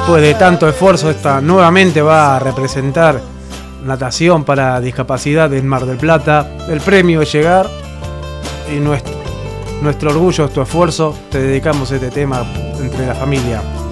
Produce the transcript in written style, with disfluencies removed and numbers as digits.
Después de tanto esfuerzo, esta nuevamente va a representar natación para discapacidad en Mar del Plata. El premio es llegar y nuestro orgullo es tu esfuerzo. Te dedicamos este tema entre la familia.